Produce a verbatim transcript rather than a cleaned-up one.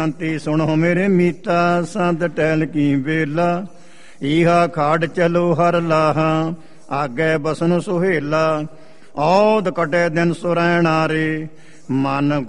ਸ਼ਾਂਤੀ ਸੁਣੋ ਮੇਰੇ ਮੀਤਾ, ਸੰਤ ਟਹਿਲ ਕੀ ਵੇਲਾ। ਈਹਾ ਖਾੜ ਚਲੋ ਹਰ ਲਾਹਾ, ਆਗੇ ਬਸਨ ਸੁਹੇਲਾ। ਔਦ ਕਟੇ ਦਿਨ ਸੁਰੈਣਾਰੇ, ਮਨ